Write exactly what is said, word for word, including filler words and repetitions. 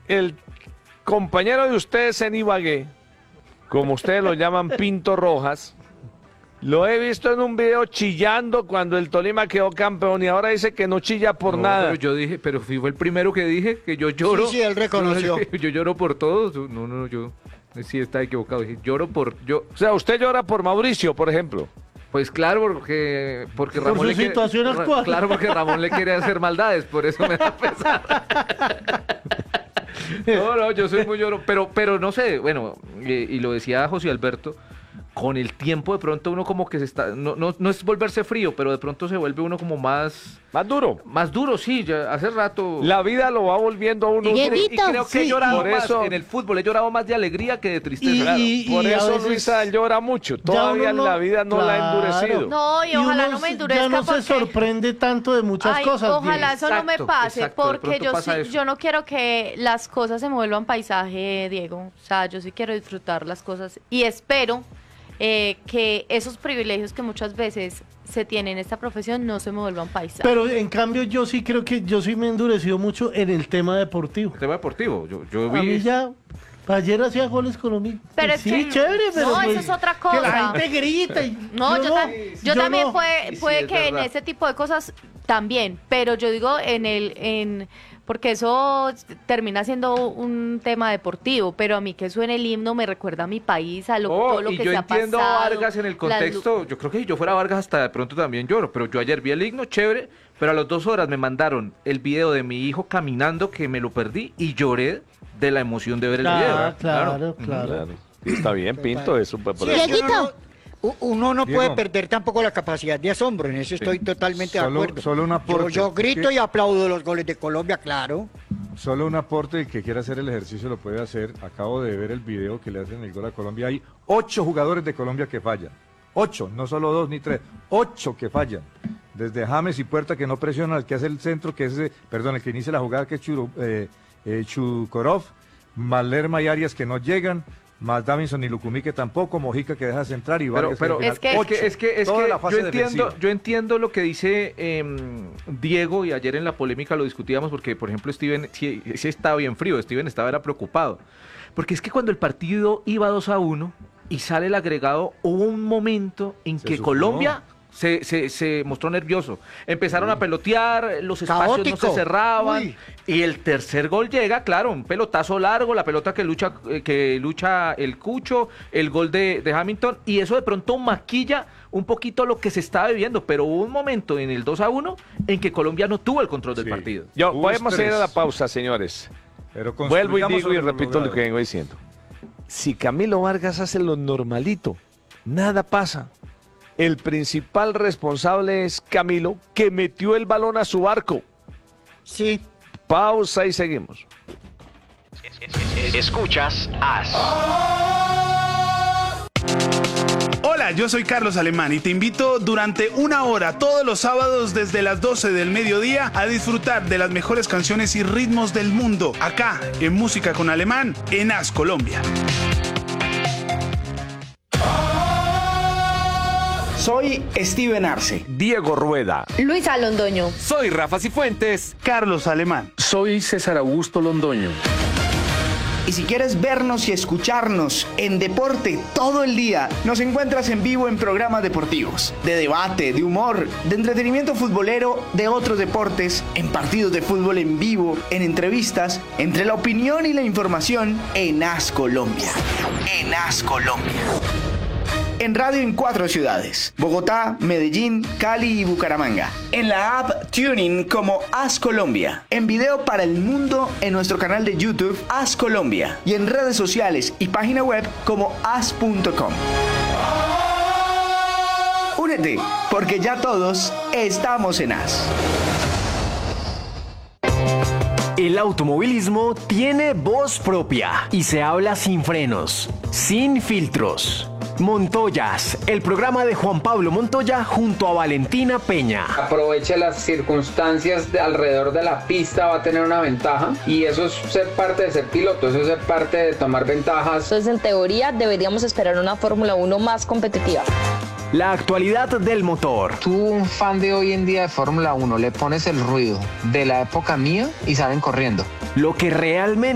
el compañero de ustedes en Ibagué, como ustedes lo llaman, Pinto Rojas, lo he visto en un video chillando cuando el Tolima quedó campeón y ahora dice que no chilla por no, nada. Pero yo dije, pero fui fue el primero que dije que yo lloro. Sí, sí, él reconoció. Yo lloro por todos. No, no, yo sí estaba equivocado. Dije, lloro por yo. O sea, usted llora por Mauricio, por ejemplo. Pues claro, porque porque Por Ramón su le quiere- situación Ra- actual. Claro, porque Ramón le quiere hacer maldades, por eso me da pesar. No, no, yo soy muy lloro, pero pero no sé, bueno, eh, y lo decía José Alberto, con el tiempo de pronto uno como que se está, no, no, no es volverse frío, pero de pronto se vuelve uno como más, Más duro. más duro, sí, ya hace rato. La vida lo va volviendo a uno. y, Dieguito, y creo que he sí, llorado por más eso- en el fútbol, he llorado más de alegría que de tristeza. Y- Claro. y- Por a eso veces- Luisa llora mucho. Todavía uno no- la vida no la ha claro. endurecido. No, y ojalá uno no me se- endurezca Ya no porque... se sorprende tanto de muchas Ay, cosas. ojalá eso no me Exacto, pase, exacto, de porque pronto yo pasa sí, eso. yo no quiero que las cosas se me vuelvan paisaje, Diego. O sea, yo sí quiero disfrutar las cosas y espero eh, que esos privilegios que muchas veces se tienen en esta profesión no se me vuelvan paisaje. Pero en cambio yo sí creo que yo sí me he endurecido mucho en el tema deportivo. Tema deportivo, yo, yo A mí vi... ya, ayer hacía goles Colombia. Pero es sí, que- chévere, pero no, eso pues, es otra que la cosa. gente grita. Y No, yo, tam- yo yo también no. puede, Sí, sí, puede es que en verdad. ese tipo de cosas también, pero yo digo en el, en porque eso termina siendo un tema deportivo, pero a mí que suene el himno me recuerda a mi país, a lo, Oh, todo lo y que yo se ha entiendo pasado. a Vargas en el las lu- contexto, yo creo que si yo fuera Vargas hasta de pronto también lloro, pero yo ayer vi el himno, chévere, pero a las dos horas me mandaron el video de mi hijo caminando que me lo perdí y lloré de la emoción de ver el Claro, video. claro, claro. Claro. Sí, está bien, Pinto, es súper Sí, por es eso. que uno, Dieguito. no- u- uno no Diego. puede perder tampoco la capacidad de asombro, en eso estoy totalmente de Solo- acuerdo. solo un yo, aporte. yo grito ¿Qué? y aplaudo los goles de Colombia, claro. Solo un aporte, el que quiera hacer el ejercicio lo puede hacer. Acabo de ver el video que le hacen el gol a Colombia. Hay ocho jugadores de Colombia que fallan. Ocho, no solo dos ni tres. Ocho que fallan. Desde James y Puerta que no presionan al que hace el centro, que es, eh, perdón, el que inicia la jugada que es Churu, eh, eh, Chukorov, más Lerma y Arias que no llegan, más Davinson y Lucumí que tampoco, Mojica que deja centrar y Pero, Vargas pero al final. Es que- es Ocho. que, es que, es Toda que la fase yo entiendo, defensiva. yo entiendo lo que dice em, Diego, y ayer en la polémica lo discutíamos porque, por ejemplo, Steven sí, sí estaba bien frío, Steven estaba era preocupado. Porque es que cuando el partido iba dos a uno y sale el agregado, hubo un momento en Se que sufrió. Colombia se, se, se mostró nervioso. Empezaron a pelotear, los espacios no Caótico. se cerraban. Uy. Y el tercer gol llega, claro, un pelotazo largo, la pelota que lucha, eh, que lucha el Cucho, el gol de, de Hamilton, y eso de pronto maquilla un poquito lo que se estaba viviendo, pero hubo un momento en el dos a uno en que Colombia no tuvo el control del Sí. partido. Yo, Hubo podemos ir a estrés. la pausa, señores. Pero Vuelvo y construyamos digo y sobre lo repito lo logrado. que vengo diciendo. Si Camilo Vargas hace lo normalito, nada pasa. El principal responsable es Camilo, que metió el balón a su arco. Sí. Pausa y seguimos. Escuchas As. Hola, yo soy Carlos Alemán y te invito durante una hora todos los sábados desde las doce del mediodía a disfrutar de las mejores canciones y ritmos del mundo, acá en Música con Alemán, en As Colombia. Soy Steven Arce. Diego Rueda. Luisa Londoño. Soy Rafa Cifuentes. Carlos Alemán. Soy César Augusto Londoño. Y si quieres vernos y escucharnos en deporte todo el día, nos encuentras en vivo en programas deportivos, de debate, de humor, de entretenimiento futbolero, de otros deportes, en partidos de fútbol en vivo, en entrevistas, entre la opinión y la información en As Colombia. En As Colombia. En radio en cuatro ciudades: Bogotá, Medellín, Cali y Bucaramanga. En la app Tuning como As Colombia. En video para el mundo en nuestro canal de YouTube As Colombia. Y en redes sociales y página web como as punto com. Únete, porque ya todos estamos en As. El automovilismo tiene voz propia y se habla sin frenos, sin filtros. Montoyas, el programa de Juan Pablo Montoya junto a Valentina Peña. Aproveche las circunstancias de alrededor de la pista, va a tener una ventaja y eso es ser parte de ser piloto, eso es ser parte de tomar ventajas. Entonces, en teoría, deberíamos esperar una Fórmula uno más competitiva. La actualidad del motor. Tú, un fan de hoy en día de Fórmula uno, le pones el ruido de la época mía y salen corriendo. Lo que realmente